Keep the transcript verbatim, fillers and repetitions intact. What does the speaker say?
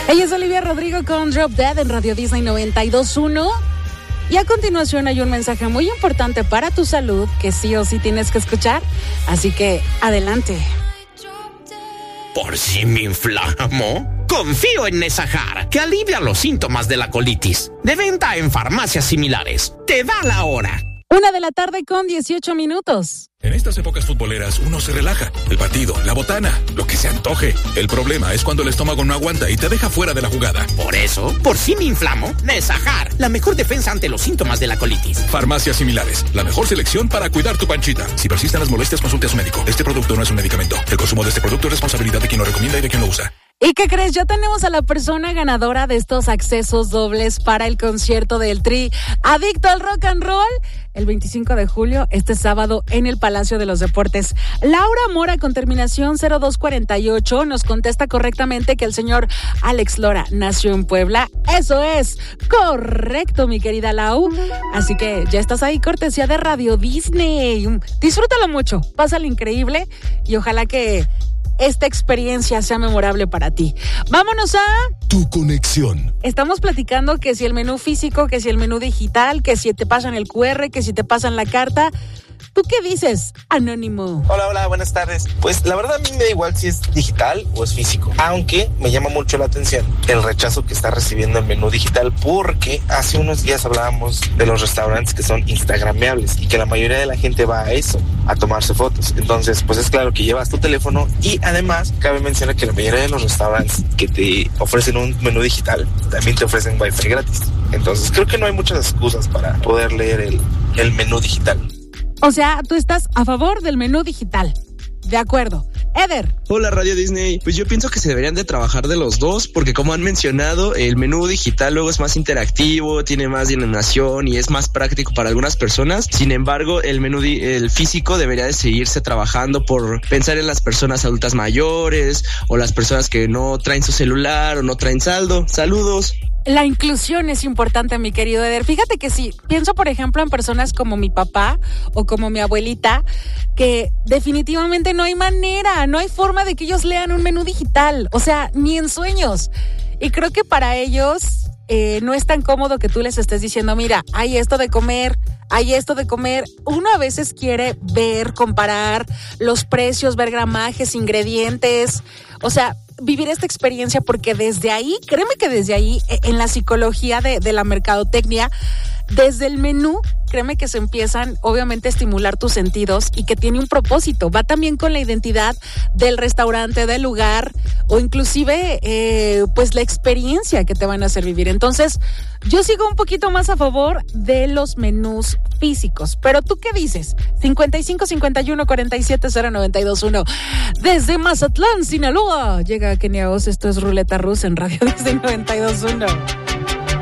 Ella es Olivia Rodrigo con Drop Dead en Radio Disney noventa y dos punto uno. Y a continuación hay un mensaje muy importante para tu salud que sí o sí tienes que escuchar. Así que adelante. ¿Por si me inflamo? Confío en Nesajar, que alivia los síntomas de la colitis. De venta en farmacias similares. Te da la hora. Una de la tarde con dieciocho minutos. En estas épocas futboleras uno se relaja. El partido, la botana, lo que se antoje. El problema es cuando el estómago no aguanta y te deja fuera de la jugada. Por eso, por si me inflamo, Nesajar, la mejor defensa ante los síntomas de la colitis. Farmacias similares, la mejor selección para cuidar tu panchita. Si persisten las molestias, consulte a su médico. Este producto no es un medicamento. El consumo de este producto es responsabilidad de quien lo recomienda y de quien lo usa. ¿Y qué crees? Ya tenemos a la persona ganadora de estos accesos dobles para el concierto del Tri Adicto al Rock and Roll el veinticinco de julio, este sábado, en el Palacio de los Deportes. Laura Mora, con terminación cero dos cuarenta y ocho, nos contesta correctamente que el señor Alex Lora nació en Puebla. Eso es correcto, mi querida Lau. Así que ya estás ahí, cortesía de Radio Disney. Disfrútalo mucho, pásalo increíble y ojalá que esta experiencia sea memorable para ti. Vámonos a Tu Conexión. Estamos platicando que si el menú físico, que si el menú digital, que si te pasan el cu erre, que si te pasan la carta. ¿Tú qué dices, Anónimo? Hola, hola, buenas tardes. Pues la verdad a mí me da igual si es digital o es físico, aunque me llama mucho la atención el rechazo que está recibiendo el menú digital, porque hace unos días hablábamos de los restaurantes que son instagrameables y que la mayoría de la gente va a eso, a tomarse fotos. Entonces, pues es claro que llevas tu teléfono y además cabe mencionar que la mayoría de los restaurantes que te ofrecen un menú digital también te ofrecen wifi gratis. Entonces creo que no hay muchas excusas para poder leer el, el menú digital. O sea, tú estás a favor del menú digital. De acuerdo. Eder. Hola, Radio Disney. Pues yo pienso que se deberían de trabajar de los dos, porque como han mencionado, el menú digital luego es más interactivo, tiene más dinamización y es más práctico para algunas personas. Sin embargo, el menú di- el físico debería de seguirse trabajando por pensar en las personas adultas mayores o las personas que no traen su celular o no traen saldo. Saludos. La inclusión es importante, mi querido Eder. Fíjate que sí, pienso por ejemplo en personas como mi papá o como mi abuelita, que definitivamente no hay manera, no hay forma de que ellos lean un menú digital, o sea, ni en sueños. Y creo que para ellos eh, no es tan cómodo que tú les estés diciendo, mira, hay esto de comer, hay esto de comer. Uno a veces quiere ver, comparar los precios, ver gramajes, ingredientes, o sea, vivir esta experiencia, porque desde ahí, créeme que desde ahí, en la psicología de, de la mercadotecnia, desde el menú, créeme que se empiezan obviamente a estimular tus sentidos y que tiene un propósito. Va también con la identidad del restaurante, del lugar o inclusive eh, pues la experiencia que te van a hacer vivir. Entonces, yo sigo un poquito más a favor de los menús físicos. Pero ¿tú qué dices? cincuenta y cinco cincuenta y uno cuarenta y siete cero noventa y dos uno. Desde Mazatlán, Sinaloa, llega Kenia Oz. Esto es Ruleta Rusa en Radio Disney noventa y dos punto uno.